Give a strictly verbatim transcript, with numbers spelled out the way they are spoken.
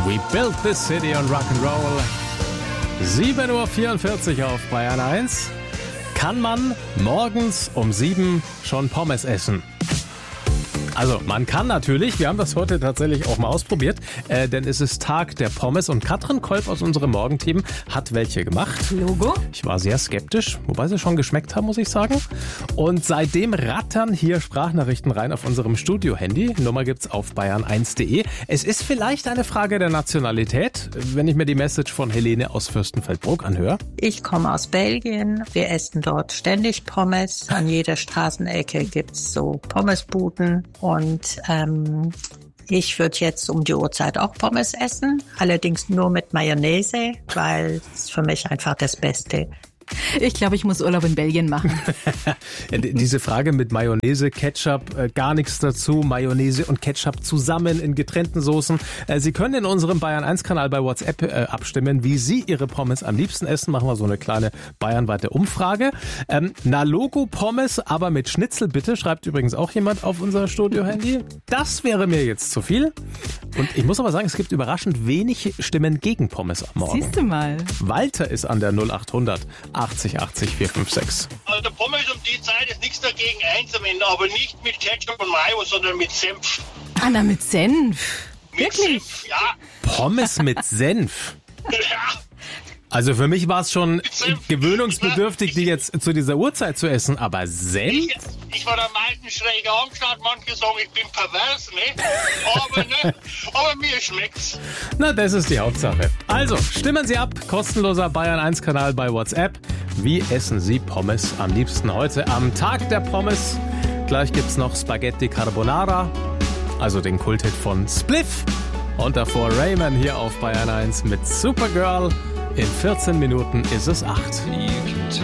We built this city on Rock'n'Roll. sieben Uhr vierundvierzig auf Bayern eins. Kann man morgens um sieben schon Pommes essen? Also man kann natürlich, wir haben das heute tatsächlich auch mal ausprobiert, äh, denn es ist Tag der Pommes und Katrin Kolb aus unserem Morgenteam hat welche gemacht. Logo. Ich war sehr skeptisch, wobei sie schon geschmeckt haben, muss ich sagen. Und seitdem rattern hier Sprachnachrichten rein auf unserem Studio-Handy. Nummer gibt's auf bayern eins punkt de. Es ist vielleicht eine Frage der Nationalität, wenn ich mir die Message von Helene aus Fürstenfeldbruck anhöre. Ich komme aus Belgien. Wir essen dort ständig Pommes. An jeder Straßenecke gibt's so Pommesbuden. Und ähm, ich würde jetzt um die Uhrzeit auch Pommes essen, allerdings nur mit Mayonnaise, weil es für mich einfach das Beste. Ich glaube, ich muss Urlaub in Belgien machen. Diese Frage mit Mayonnaise, Ketchup, äh, gar nichts dazu. Mayonnaise und Ketchup zusammen in getrennten Soßen. Äh, Sie können in unserem Bayern eins Kanal bei WhatsApp äh, abstimmen, wie Sie Ihre Pommes am liebsten essen. Machen wir so eine kleine bayernweite Umfrage. Ähm, na Logo Pommes, aber mit Schnitzel bitte, schreibt übrigens auch jemand auf unser Studio-Handy. Das wäre mir jetzt zu viel. Und ich muss aber sagen, es gibt überraschend wenig Stimmen gegen Pommes am Morgen. Siehst du mal. Walter ist an der null acht hundert achtzig achtzig vier fünf sechs. Also der Pommes um die Zeit ist nichts dagegen einzuwenden, aber nicht mit Ketchup und Mayo, sondern mit Senf. Anna, mit Senf. Mit Wirklich? Senf, ja. Pommes mit Senf. Ja. Also für mich war es schon Senf. gewöhnungsbedürftig, die jetzt zu dieser Uhrzeit zu essen, aber Senf? Ich, ich war am meisten schräg angeschaut, manche sagen, ich bin pervers, ne? Aber, ne? Aber mir schmeckt's. Na, das ist die Hauptsache. Also, stimmen Sie ab. Kostenloser Bayern eins Kanal bei WhatsApp. Wie essen Sie Pommes am liebsten heute am Tag der Pommes? Gleich gibt's noch Spaghetti Carbonara, also den Kulthit von Spliff. Und davor Rayman hier auf Bayern eins mit Supergirl. In vierzehn Minuten ist es acht.